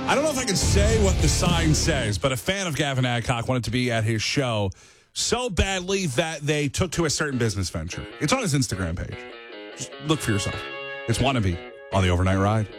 I don't know if I can say what the sign says, but a fan of Gavin Adcock wanted to be at his show so badly that they took to a certain business venture. It's on his Instagram page. Just look for yourself. It's Wannabe on the Overnight Ride.